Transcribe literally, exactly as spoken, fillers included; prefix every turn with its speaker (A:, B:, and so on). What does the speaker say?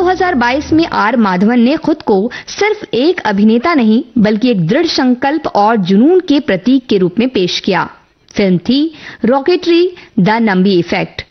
A: हज़ार बाईस में आर माधवन ने खुद को सिर्फ एक अभिनेता नहीं बल्कि एक दृढ़ संकल्प और जुनून के प्रतीक के रूप में पेश किया। फिल्म थी रॉकेटरी द नंबी इफेक्ट।